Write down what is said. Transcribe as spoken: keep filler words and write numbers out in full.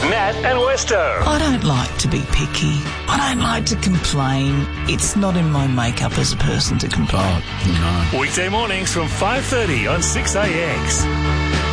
Nat and Westo. I don't like to be picky. I don't like to complain. It's not in my makeup as a person to complain. Oh, no. Weekday mornings from five thirty on six A X.